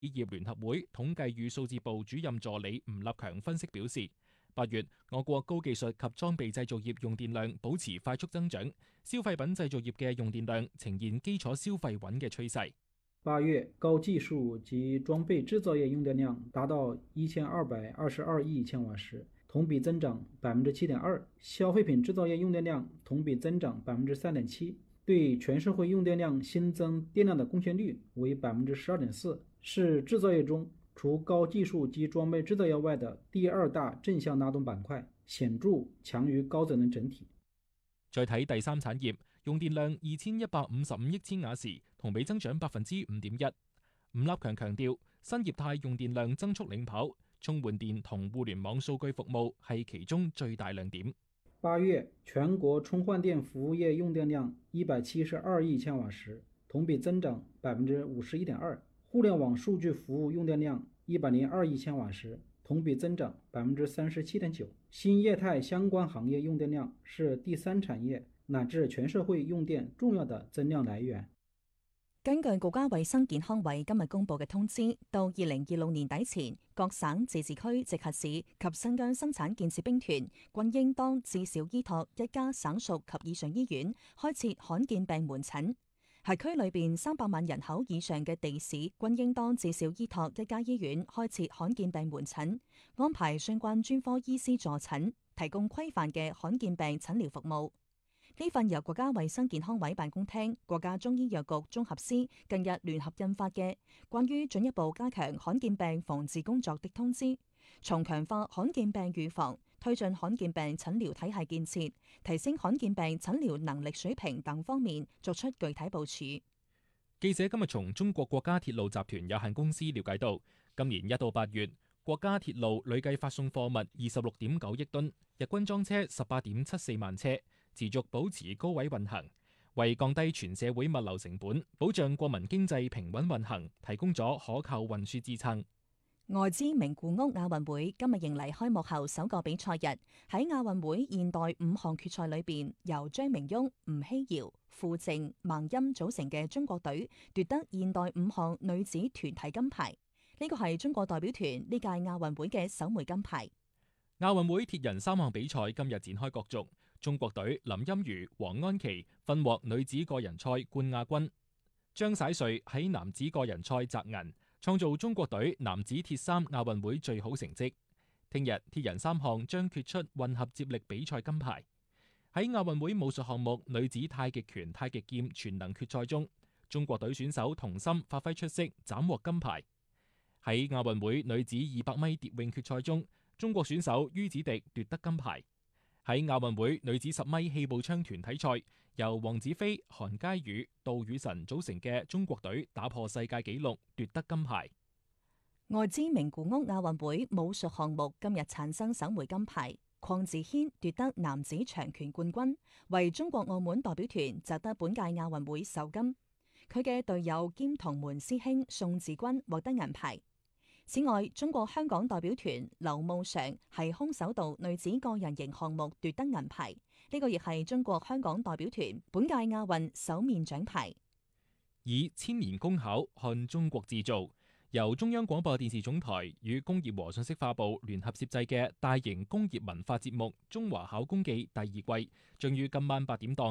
業聯合會統計與數字部主任助理吳立強分析表示，8月我國高技術及裝備製造業用電量保持快速增長，消費品製造業嘅用電量呈現基礎消費穩嘅趨勢。 8月高技術及裝備製造業用電量達到1222億千瓦時，同比增長7.2%，消費品製造業用電量同比增長3.7%，對全社會用電量新增電量的貢獻率為12.4%，是製造業中除高技術及裝備製造業外的第二大正向拉動板塊，顯著強於高節能整體。 再睇第三產業，用電量2155億千瓦時，同比增長5.1%。吳立強強調，新業態用電量增速領跑，充換電同互聯網數據服務係其中最大亮點。 8月全國充換電服務業用電量172億千瓦時，同比增長51.2%；互聯網數據服務用電量102億千瓦時，同比增長37.9%。新業態相關行業用電量是第三產業乃至全社會用電重要的增量來源。 根據國家衛生健康委今日公布嘅通知，到2026年底前，各省、自治區、直轄市及新疆生產建設兵團均應當至少依託一家省屬及以上醫院開設罕見病門診。轄區裏邊300萬人口以上嘅地市均應當至少依託一家醫院開設罕見病門診，安排相關專科醫師助診，提供規範嘅罕見病診療服務。呢份由國家衛生健康委辦公廳、國家中醫藥局綜合司近日聯合印發嘅關於進一步加強罕見病防治工作的通知，從強化罕見病預防、推進罕見病診療體系建設、提升罕見病診療能力水平等方面作出具體部署。 記者今日從中國國家鐵路集團有限公司了解到，今年1到8月，國家鐵路累計發送貨物26.9億噸，日均裝車18.74萬車，持續保持高位運行，為降低全社會物流成本、保障國民經濟平穩運行，提供咗可靠運輸支撐。 外資名古屋亞運會今日迎嚟開幕後首個比賽日，喺亞運會現代5項決賽裏邊，由張明鈞、吳曦瑤、傅靜、孟鑫組成嘅中國隊奪得現代5項女子團體金牌，呢個係中國代表團呢屆亞運會嘅首枚金牌。 亞運會鐵人3項比賽今日展開角逐，中國隊林欽如、黃安琪分獲女子個人賽冠亞軍，張璽瑞喺男子個人賽摘銀，創造中國隊男子鐵三亞運會最好成績。聽日鐵人3項將決出混合接力比賽金牌。喺亞運會武術項目女子太極拳、太極劍全能決賽中，中國隊選手童心發揮出色，斬獲金牌。喺亞運會女子200米蝶泳決賽中，中國選手于子迪奪得金牌。喺亞運會女子10米氣步槍團體賽，由黃子飛、韓佳宇、杜宇晨組成嘅中國隊打破世界紀錄奪得金牌。 外資名古屋亞運會武術項目今日產生首枚金牌，鄺志軒奪得男子長拳冠軍，為中國澳門代表團摘得本屆亞運會首金。佢嘅隊友兼同門師兄宋志軍獲得銀牌。此外，中國香港代表團劉慕裳係空手道女子個人型項目奪得銀牌，呢個亦係中國香港代表團本屆亞運首面獎牌。 以千年功巧看中國製造，由中央廣播電視總台與工業和信息化部聯合攝製嘅大型工業文化節目《中華巧工記》第2季，將於今晚8點檔